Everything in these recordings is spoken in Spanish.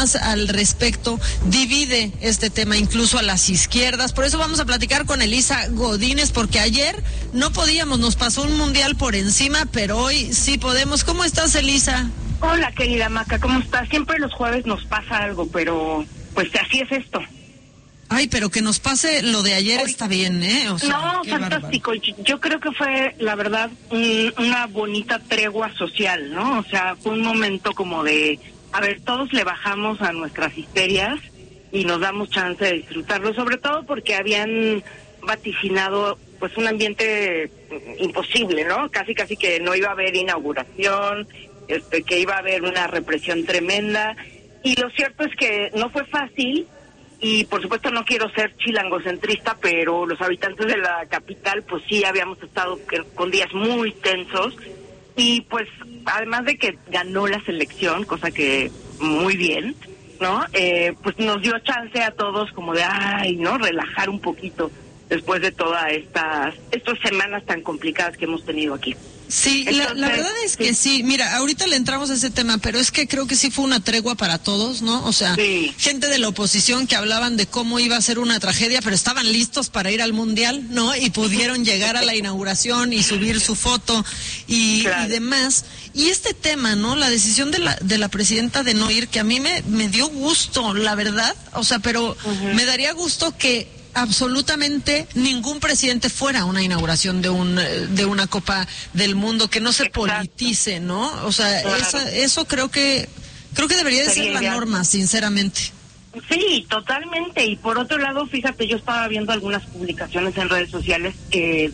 al respecto, divide este tema incluso a las izquierdas. Por eso vamos a platicar con Elisa Godínez, porque ayer no podíamos, nos pasó un mundial por encima, pero hoy sí podemos. ¿Cómo estás, Elisa? Hola, querida Maca, ¿cómo estás? Siempre los jueves nos pasa algo, pero pues así es esto. Ay, pero que nos pase lo de ayer está bien, ¿eh? O sea, no, fantástico. Yo creo que fue, la verdad, una bonita tregua social, ¿no? O sea, fue un momento como de, a ver, todos le bajamos a nuestras histerias y nos damos chance de disfrutarlo, sobre todo porque habían vaticinado pues un ambiente imposible, ¿no? Casi que no iba a haber inauguración, que iba a haber una represión tremenda, y lo cierto es que no fue fácil. Y por supuesto no quiero ser chilangocentrista, pero los habitantes de la capital pues sí habíamos estado con días muy tensos, y pues además de que ganó la selección, cosa que muy bien, ¿no? Pues nos dio chance a todos como de, ¿no? Relajar un poquito después de todas estas semanas tan complicadas que hemos tenido aquí. Sí, entonces, la verdad es que sí. Mira, ahorita le entramos a ese tema, pero es que creo que sí fue una tregua para todos, ¿no? O sea, gente de la oposición que hablaban de cómo iba a ser una tragedia, pero estaban listos para ir al Mundial, ¿no? Y pudieron llegar a la inauguración y subir su foto y demás. Y este tema, ¿no? La decisión de la presidenta de no ir, que a mí me dio gusto, la verdad. O sea, pero me daría gusto que absolutamente ningún presidente fuera a una inauguración de una Copa del Mundo, que no se politice, ¿no? O sea, eso creo que debería de ser la norma, sinceramente. Sí, totalmente. Y por otro lado, fíjate, yo estaba viendo algunas publicaciones en redes sociales de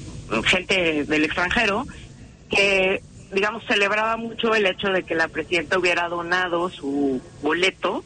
gente del extranjero que, digamos, celebraba mucho el hecho de que la presidenta hubiera donado su boleto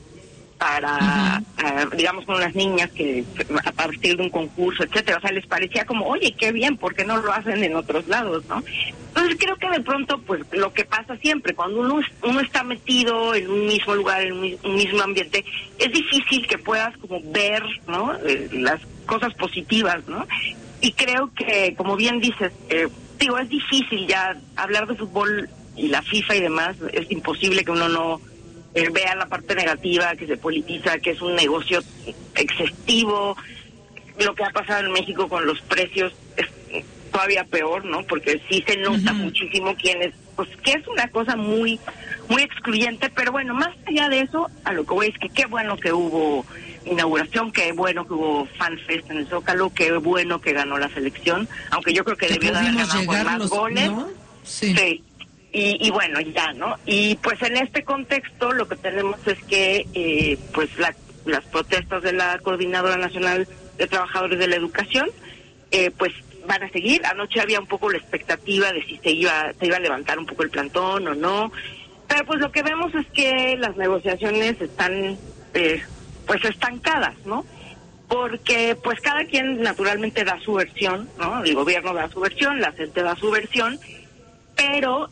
para, digamos, con unas niñas que a partir de un concurso, etcétera. O sea, les parecía como, oye, qué bien, ¿por qué no lo hacen en otros lados, no? Entonces creo que de pronto, pues, lo que pasa siempre, cuando uno está metido en un mismo lugar, en un mismo ambiente, es difícil que puedas como ver, ¿no? Las cosas positivas, ¿no? Y creo que, como bien dices, digo, es difícil ya hablar de fútbol y la FIFA y demás, es imposible que uno no vea la parte negativa, que se politiza, que es un negocio excesivo. Lo que ha pasado en México con los precios es todavía peor, ¿no? Porque sí se nota muchísimo pues que es una cosa muy excluyente, pero bueno, más allá de eso, a lo que voy es que qué bueno que hubo inauguración, qué bueno que hubo FanFest en el Zócalo, qué bueno que ganó la selección, aunque yo creo que debió haber ganado con más goles. ¿No? Sí. Y bueno, ya, ¿no? Y pues en este contexto lo que tenemos es que pues las protestas de la Coordinadora Nacional de Trabajadores de la Educación pues van a seguir. Anoche había un poco la expectativa de si se iba a levantar un poco el plantón o no, pero pues lo que vemos es que las negociaciones están pues estancadas, ¿no? Porque pues cada quien naturalmente da su versión, ¿no? El gobierno da su versión, la gente da su versión, pero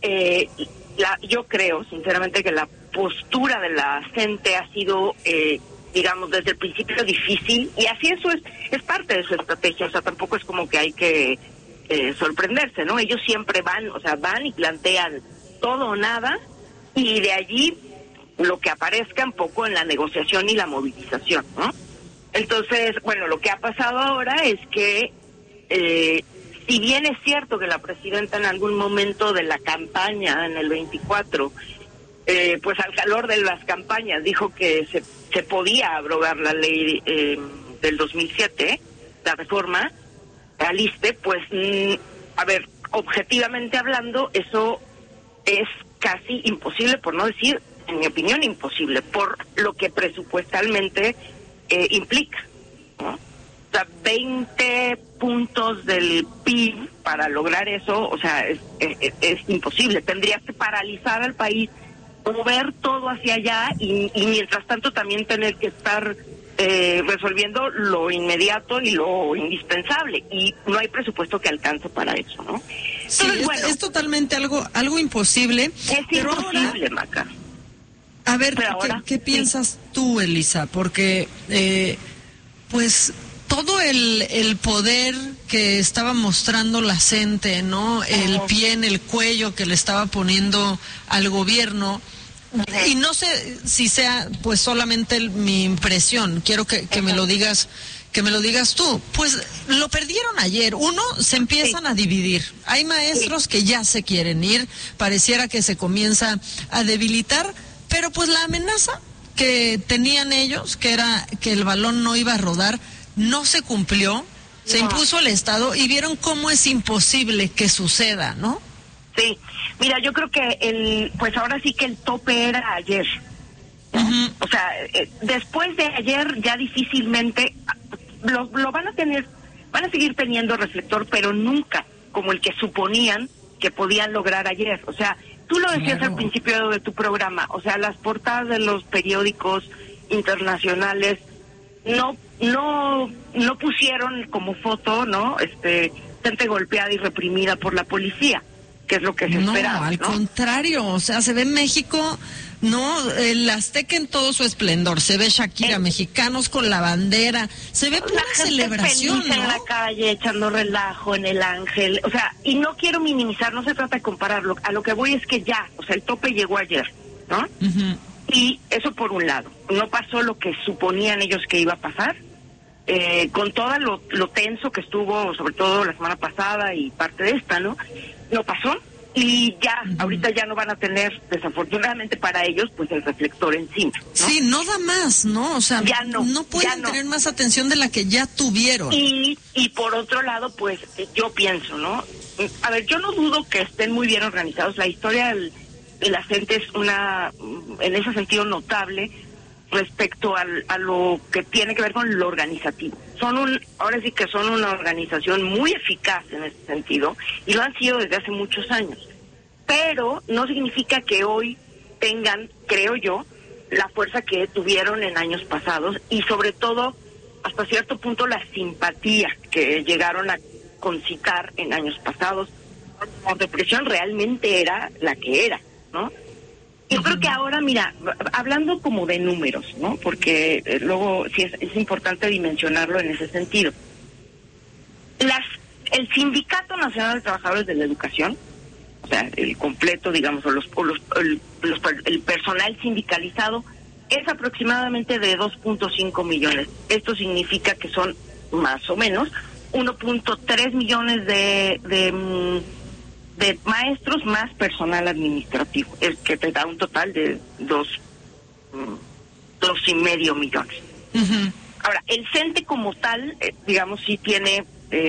yo creo sinceramente que la postura de la gente ha sido digamos desde el principio difícil, y así eso es parte de su estrategia. O sea, tampoco es como que hay que sorprenderse, ¿no? Ellos siempre van y plantean todo o nada, y de allí lo que aparezca un poco en la negociación y la movilización, ¿no? Entonces, bueno, lo que ha pasado ahora es que si bien es cierto que la presidenta en algún momento de la campaña, en el 24, pues al calor de las campañas dijo que se podía abrogar la ley del 2007, la reforma al ISSSTE, pues, a ver, objetivamente hablando, eso es casi imposible, por no decir, en mi opinión, imposible, por lo que presupuestalmente implica, ¿no? O sea, 20 puntos del PIB para lograr eso, o sea, es imposible. Tendrías que paralizar al país, mover todo hacia allá y mientras tanto también tener que estar resolviendo lo inmediato y lo indispensable, y no hay presupuesto que alcance para eso, ¿no? Sí, entonces, bueno, es totalmente algo imposible. Es imposible, ahora, Maca. A ver, ¿qué piensas tú, Elisa? Porque, pues, todo el poder que estaba mostrando la gente, ¿no? El pie en el cuello que le estaba poniendo al gobierno, y no sé si sea pues solamente mi impresión, quiero que me lo digas, tú. Pues lo perdieron ayer. Uno, se empiezan a dividir. Hay maestros que ya se quieren ir, pareciera que se comienza a debilitar, pero pues la amenaza que tenían ellos, que era que el balón no iba a rodar, no se cumplió. Se impuso el Estado y vieron cómo es imposible que suceda, ¿no? Sí, mira, yo creo que pues ahora sí que el tope era ayer, ¿no? Uh-huh. O sea, después de ayer ya difícilmente lo van a seguir teniendo reflector, pero nunca como el que suponían que podían lograr ayer. O sea, tú lo decías al principio de tu programa, o sea, las portadas de los periódicos internacionales no pusieron como foto, ¿no? Gente golpeada y reprimida por la policía, que es lo que se esperaba. Al contrario, o sea, se ve México, el Azteca en todo su esplendor, se ve Shakira, mexicanos con la bandera, se ve pura celebración, ¿no? En la calle, echando relajo en el Ángel, o sea, y no quiero minimizar, no se trata de compararlo, a lo que voy es que ya, o sea, el tope llegó ayer, ¿no? Uh-huh. Y eso por un lado, no pasó lo que suponían ellos que iba a pasar, con todo lo tenso que estuvo, sobre todo la semana pasada y parte de esta, ¿no? No pasó, y ya, ahorita ya no van a tener, desafortunadamente para ellos, pues el reflector encima, ¿no? Sí, no da más, ¿no? O sea, ya no pueden tener más atención de la que ya tuvieron. Y por otro lado, pues yo pienso, ¿no? A ver, yo no dudo que estén muy bien organizados. La historia de la gente es en ese sentido, notable respecto a lo que tiene que ver con lo organizativo. Ahora sí que son una organización muy eficaz en ese sentido, y lo han sido desde hace muchos años. Pero no significa que hoy tengan, creo yo, la fuerza que tuvieron en años pasados, y sobre todo, hasta cierto punto, la simpatía que llegaron a concitar en años pasados. La represión realmente era la que era, ¿no? Yo creo que ahora, mira, hablando como de números, ¿no? Porque luego sí es importante dimensionarlo en ese sentido. El Sindicato Nacional de Trabajadores de la Educación, o sea, el completo, digamos, el personal sindicalizado, es aproximadamente de 2.5 millones. Esto significa que son más o menos 1.3 millones de maestros más personal administrativo, el que te da un total de 2.5 millones. Uh-huh. Ahora, el CENTE como tal, digamos, sí tiene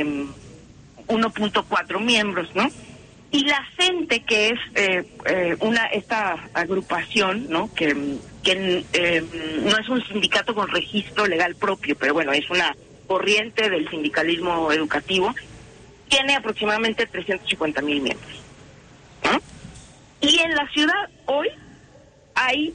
1.4 miembros, ¿no? Y la CENTE, que es esta agrupación, ¿no? Que no es un sindicato con registro legal propio, pero bueno, es una corriente del sindicalismo educativo, tiene aproximadamente 350,000 miembros, ¿no? Y en la ciudad hoy hay,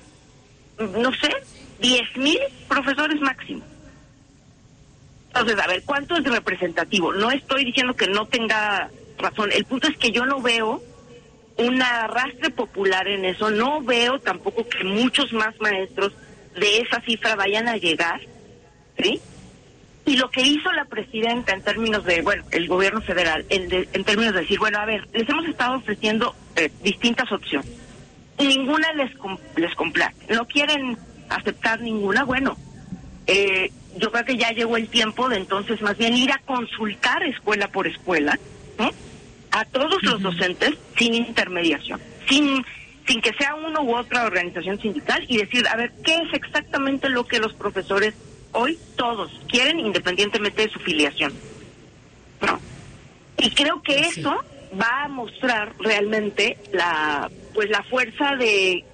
no sé, 10,000 profesores máximo. Entonces, a ver, ¿cuánto es representativo? No estoy diciendo que no tenga razón. El punto es que yo no veo un arrastre popular en eso. No veo tampoco que muchos más maestros de esa cifra vayan a llegar, ¿sí? Y lo que hizo la presidenta en términos de, el gobierno federal, en términos de decir, a ver, les hemos estado ofreciendo distintas opciones. Ninguna les complace. No quieren aceptar ninguna. Yo creo que ya llegó el tiempo de entonces más bien ir a consultar escuela por escuela, ¿no? A todos los docentes sin intermediación, sin que sea uno u otra organización sindical, y decir, a ver, ¿qué es exactamente lo que los profesores hoy todos quieren, independientemente de su filiación, ¿no? Y creo que eso va a mostrar realmente la fuerza de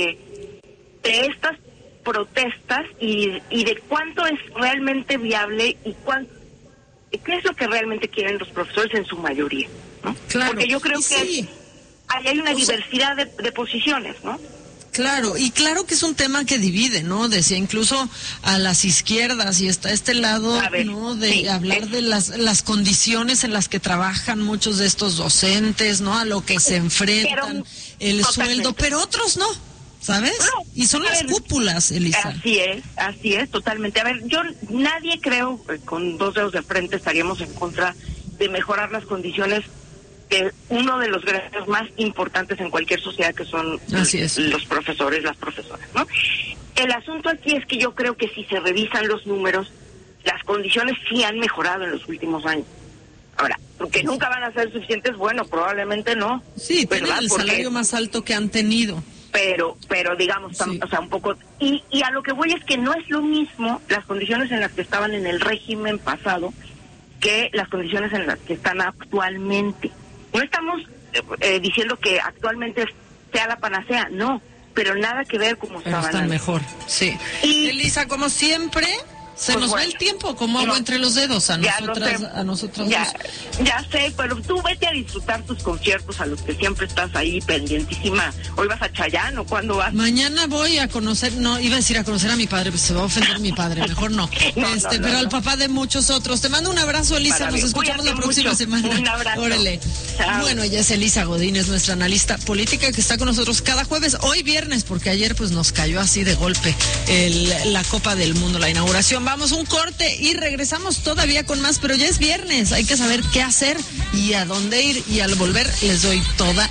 estas protestas y de cuánto es realmente viable y qué es lo que realmente quieren los profesores en su mayoría, ¿no? Claro. Porque yo creo que hay una diversidad de posiciones, ¿no? Claro, y claro que es un tema que divide, ¿no? Decía incluso a las izquierdas, y está este lado, ¿no? De hablar de las condiciones en las que trabajan muchos de estos docentes, ¿no? A lo que se enfrentan, el sueldo, pero otros no, ¿sabes? No, y son las cúpulas, Elisa. Así es, totalmente. A ver, nadie creo, con dos dedos de frente estaríamos en contra de mejorar las condiciones que uno de los gremios más importantes en cualquier sociedad, que son los profesores, las profesoras, ¿no? El asunto aquí es que yo creo que si se revisan los números, las condiciones sí han mejorado en los últimos años. Ahora, porque nunca van a ser suficientes, bueno, probablemente no. Sí, tienen el salario más alto que han tenido. Pero digamos, o sea, un poco... Y a lo que voy es que no es lo mismo las condiciones en las que estaban en el régimen pasado que las condiciones en las que están actualmente. No estamos diciendo que actualmente sea la panacea, no, pero nada que ver como estaban están antes. Mejor, sí. Y Elisa, como siempre, se nos va el tiempo como agua entre los dedos a nosotras ya sé, pero tú vete a disfrutar tus conciertos a los que siempre estás ahí pendientísima. ¿Hoy vas a Chayanne o cuándo vas? Mañana voy a conocer, no, iba a decir a conocer a mi padre, pues se va a ofender mi padre, mejor no. Pero al papá de muchos otros. Te mando un abrazo, Elisa, nos escuchamos la próxima semana. Un abrazo. Órale. Chao. Bueno, ella es Elisa Godín, es nuestra analista política que está con nosotros cada jueves, hoy viernes, porque ayer pues nos cayó así de golpe la Copa del Mundo, la inauguración. Vamos un corte y regresamos todavía con más, pero ya es viernes, hay que saber qué hacer y a dónde ir, y al volver les doy toda